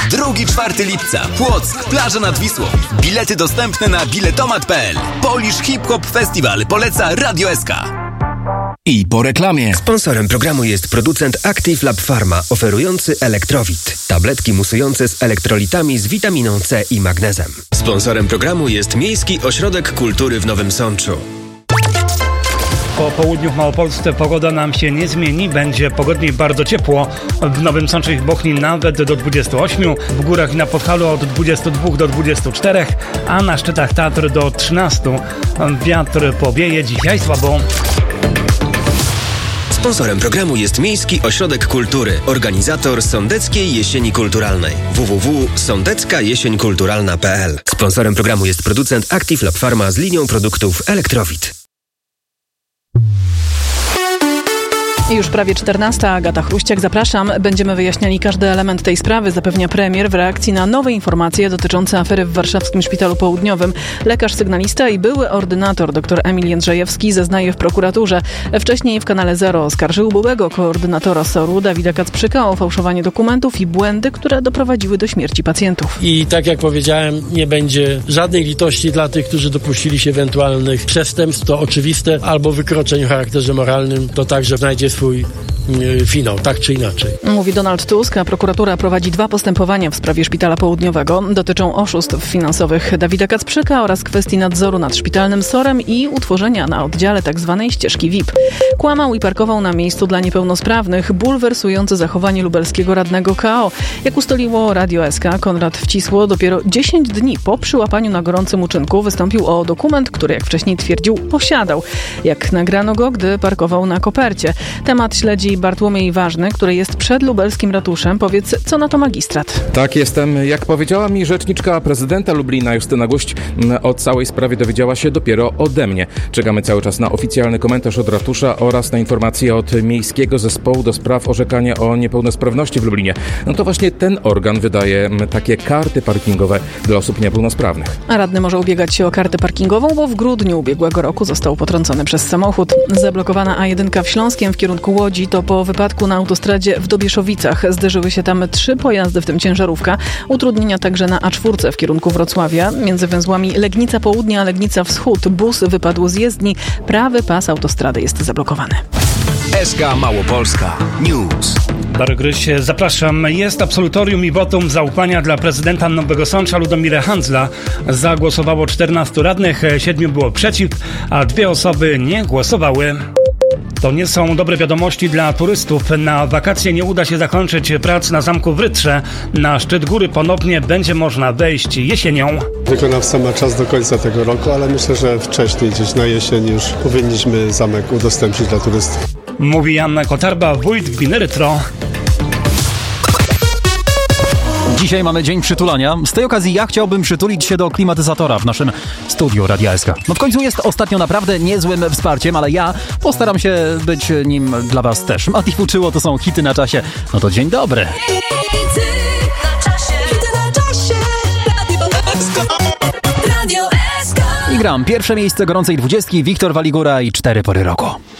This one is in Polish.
2-4 lipca. Płock, plaża nad Wisłą. Bilety dostępne na biletomat.pl. Polish Hip Hop Festival poleca Radio SK. I po reklamie. Sponsorem programu jest producent Active Lab Pharma, oferujący Elektrowit. Tabletki musujące z elektrolitami z witaminą C i magnezem. Sponsorem programu jest Miejski Ośrodek Kultury w Nowym Sączu. Po południu w Małopolsce pogoda nam się nie zmieni, będzie pogodnie i bardzo ciepło. W Nowym Sączu i w Bochni nawet do 28, w górach i na Podhalu od 22 do 24, a na szczytach Tatr do 13. Wiatr powieje dzisiaj słabo. Sponsorem programu jest Miejski Ośrodek Kultury, organizator Sądeckiej Jesieni Kulturalnej. www.sądeckajesieńkulturalna.pl. Sponsorem programu jest producent Active Lab Pharma z linią produktów Elektrowit. Już prawie 14. Agata Chruściak, zapraszam. Będziemy wyjaśniali każdy element tej sprawy, zapewnia premier w reakcji na nowe informacje dotyczące afery w warszawskim Szpitalu Południowym. Lekarz sygnalista i były ordynator dr Emil Jędrzejewski zeznaje w prokuraturze. Wcześniej w kanale Zero oskarżył byłego koordynatora SOR-u Dawida Kacprzyka o fałszowanie dokumentów i błędy, które doprowadziły do śmierci pacjentów. I tak jak powiedziałem, nie będzie żadnej litości dla tych, którzy dopuścili się ewentualnych przestępstw, to oczywiste, albo wykroczeń o charakterze moralnym, to także znajdzie swój finał, tak czy inaczej. Mówi Donald Tusk, a prokuratura prowadzi 2 postępowania w sprawie Szpitala Południowego. Dotyczą oszustw finansowych Dawida Kacprzyka oraz kwestii nadzoru nad szpitalnym SOR-em i utworzenia na oddziale tzw. ścieżki VIP. Kłamał i parkował na miejscu dla niepełnosprawnych, bulwersujące zachowanie lubelskiego radnego KO. Jak ustaliło Radio SK, Konrad Wcisło dopiero 10 dni po przyłapaniu na gorącym uczynku wystąpił o dokument, który, jak wcześniej twierdził, posiadał. Jak nagrano go, gdy parkował na kopercie. Temat śledzi Bartłomiej Ważny, który jest przed lubelskim ratuszem. Powiedz, co na to magistrat? Tak, jestem. Jak powiedziała mi rzeczniczka prezydenta Lublina Justyna Guść, o całej sprawie dowiedziała się dopiero ode mnie. Czekamy cały czas na oficjalny komentarz od ratusza oraz na informacje od Miejskiego Zespołu do spraw orzekania o niepełnosprawności w Lublinie. No to właśnie ten organ wydaje takie karty parkingowe dla osób niepełnosprawnych. A radny może ubiegać się o kartę parkingową, bo w grudniu ubiegłego roku został potrącony przez samochód. Zablokowana A1 w Śląskiem w kierunku Łodzi to po wypadku na autostradzie w Dobieszowicach. Zderzyły się tam 3 pojazdy, w tym ciężarówka. Utrudnienia także na A4 w kierunku Wrocławia. Między węzłami Legnica Południe a Legnica Wschód bus wypadł z jezdni. Prawy pas autostrady jest zablokowany. SK Małopolska News. Bargryś, zapraszam. Jest absolutorium i wotum zaufania dla prezydenta Nowego Sącza Ludomira Handzla. Zagłosowało 14 radnych, 7 było przeciw, a 2 osoby nie głosowały. To nie są dobre wiadomości dla turystów. Na wakacje nie uda się zakończyć prac na zamku w Rytrze. Na szczyt góry ponownie będzie można wejść jesienią. Wykonawca ma czas do końca tego roku, ale myślę, że wcześniej, gdzieś na jesień już powinniśmy zamek udostępnić dla turystów. Mówi Jan Kotarba, wójt gminy Rytro. Dzisiaj mamy dzień przytulania. Z tej okazji ja chciałbym przytulić się do klimatyzatora w naszym studiu Radia SK. No w końcu jest ostatnio naprawdę niezłym wsparciem, ale ja postaram się być nim dla was też. Mati Fuczyło, to są hity na czasie. No to dzień dobry. I gram pierwsze miejsce gorącej 20, Wiktor Waligura i 4 pory roku.